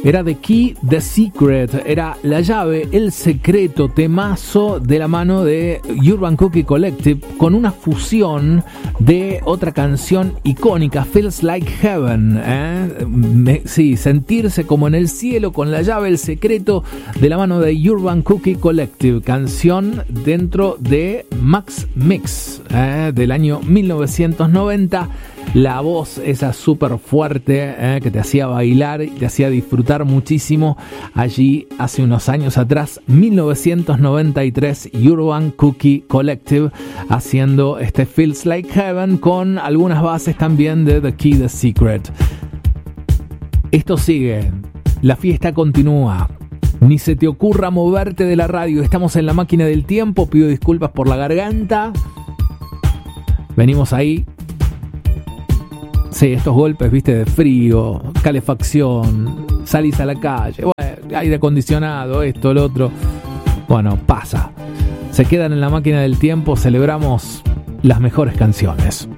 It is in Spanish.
Era The Key, The Secret, era la llave, el secreto, temazo de la mano de Urban Cookie Collective, con una fusión de otra canción icónica, Feels Like Heaven, sí, sentirse como en el cielo, con la llave, el secreto de la mano de Urban Cookie Collective, canción dentro de Max Mix, del año 1990. La voz esa súper fuerte, que te hacía bailar y te hacía disfrutar muchísimo allí hace unos años atrás, 1993, Urban Cookie Collective haciendo este Feels Like Heaven con algunas bases también de The Key, The Secret. Esto sigue, la fiesta continúa. Ni se te ocurra moverte de la radio, estamos en la máquina del tiempo, pido disculpas por la garganta. Venimos ahí. Sí, estos golpes, viste, de frío, calefacción, salís a la calle, bueno, aire acondicionado, esto, lo otro. Bueno, pasa. Se quedan en la máquina del tiempo, celebramos las mejores canciones.